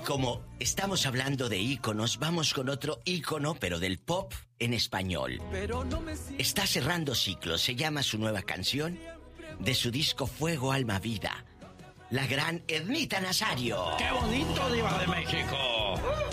como estamos hablando de íconos, vamos con otro ícono, pero del pop en español. Está cerrando ciclos, se llama su nueva canción, de su disco Fuego, Alma, Vida. La gran Ednita Nazario. ¡Qué bonito, Diva de México!